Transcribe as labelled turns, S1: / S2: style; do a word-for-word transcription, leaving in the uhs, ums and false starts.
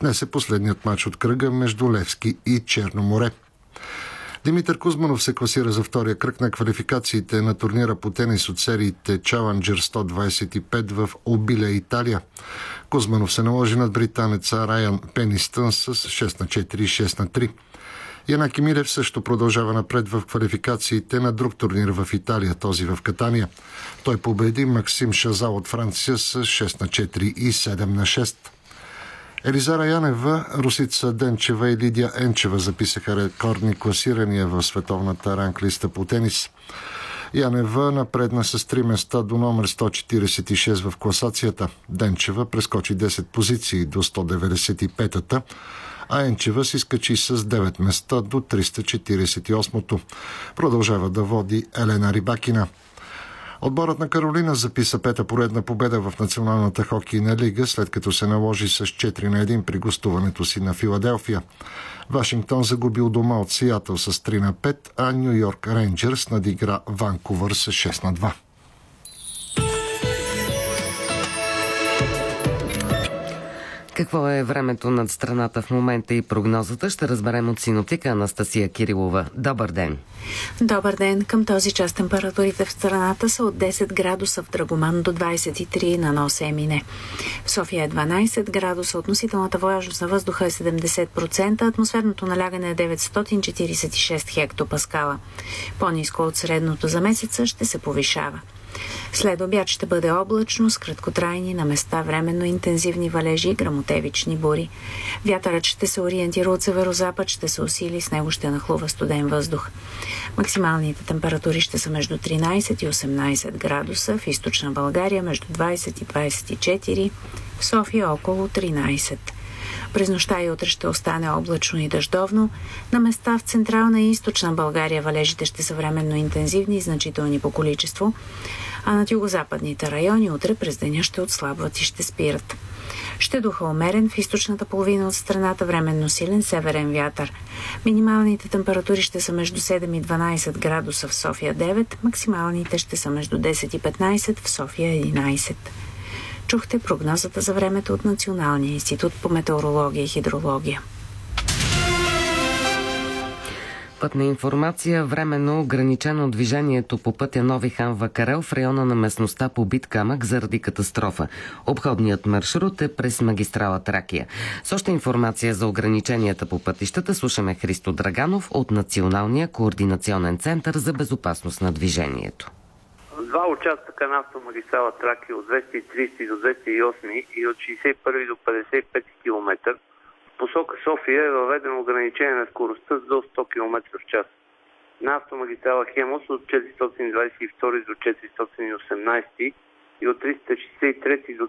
S1: Днес е последният мач от кръга между Левски и Черно море. Димитър Кузманов се класира за втория кръг на квалификациите на турнира по тенис от сериите Challenger сто двадесет и пет в Обиле, Италия. Кузманов се наложи над британеца Райан Пенистън с шест на четири и шест на три. Янаки Милев също продължава напред в квалификациите на друг турнир в Италия, този в Катания. Той победи Максим Шазал от Франция с шест на четири и седем на шест. Елизара Янева, Русица Денчева и Лидия Енчева записаха рекордни класирания в световната ранглиста по тенис. Янева напредна с три места до номер сто четиридесет и шест в класацията. Денчева прескочи десет позиции до сто деветдесет и пета, а Енчева си скачи с девет места до триста четиридесет и осмо. Продължава да води Елена Рибакина. Отборът на Каролина записа пета поредна победа в Националната хокейна лига, след като се наложи с четири на едно при гостуването си на Филаделфия. Вашингтон загуби у дома от Сиатъл с три на пет, а Ню Йорк Рейнджърс надигра Ванкувър с шест на два.
S2: Какво е времето над страната в момента и прогнозата, ще разберем от синоптика Анастасия Кирилова. Добър ден!
S3: Добър ден! Към този час температурите в страната са от десет градуса в Драгоман до двадесет и три на Нос Емине. В София е дванадесет градуса, относителната влажност на въздуха е седемдесет процента, атмосферното налягане е деветстотин четиридесет и шест хектопаскала. По-ниско от средното за месеца ще се повишава. След обяд ще бъде облачно, с краткотрайни, на места временно интензивни валежи и гръмотевични бури. Вятърът ще се ориентира от северозапад, ще се усили, с него ще нахлува студен въздух. Максималните температури ще са между тринадесет и осемнадесет градуса, в източна България между двадесет и двадесет и четири, в София около тринадесет. През нощта и утре ще остане облачно и дъждовно. На места в централна и източна България валежите ще са временно интензивни и значителни по количество, а над югозападните райони утре през деня ще отслабват и ще спират. Ще духа умерен, в източната половина от страната временно силен северен вятър. Минималните температури ще са между седем и дванадесет градуса, в София девет, максималните ще са между десет и петнадесет, в София единадесет. Чухте прогнозата за времето от Националния институт по метеорология и хидрология.
S2: Пътна информация. Временно ограничено движението по пътя Нови хан Вакарел в района на местността Побит камък заради катастрофа. Обходният маршрут е през магистрала Тракия. С още информация за ограниченията по пътищата слушаме Христо Драганов от Националния координационен център за безопасност на движението.
S4: Два участъка на автомагистрала Тракия от двеста и тридесет до двеста и осем и от шейсет и първи до петдесет и пети километър в посока София е въведено ограничение на скоростта до сто километра в час. На автомагистрала Хемус от четиристотин двадесет и втори до четиристотин и осемнадесети и от триста шейсет и трети до